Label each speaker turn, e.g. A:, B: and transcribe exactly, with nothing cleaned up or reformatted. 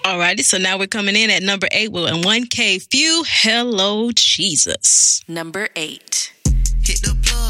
A: Alrighty, so now we're coming in at number eight with one K Phew, Hello Jesus.
B: Number eight.
C: Hit the plug.